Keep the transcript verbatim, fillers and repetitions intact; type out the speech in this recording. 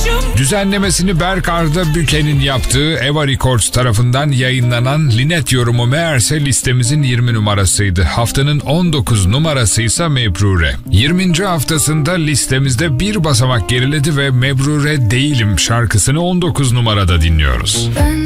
Düzenlemesini Berk Arda Büke'nin yaptığı Eva Records tarafından yayınlanan Linet yorumu meğerse listemizin yirmi numarasıydı. Haftanın on dokuz numarası ise Mebrure. yirminci haftasında listemizde bir basamak geriledi ve Mebrure Değilim şarkısını on dokuz numarada dinliyoruz. Ben